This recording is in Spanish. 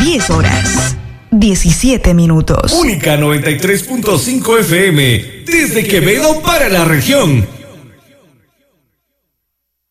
10 horas, 17 minutos. Única 93.5 FM, desde Quevedo para la región.